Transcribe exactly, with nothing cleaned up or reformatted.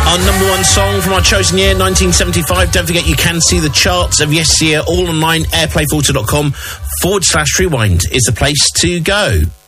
Our number one song from our chosen year, nineteen seventy-five. Don't forget you can see the charts of yesteryear all online. airplay forty dot com forward slash rewind is the place to go.